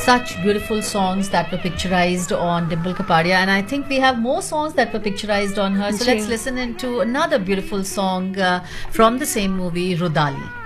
Such beautiful songs that were picturized on Dimple Kapadia, and I think we have more songs that were picturized on her. So let's listen into another beautiful song from the same movie, Rudali.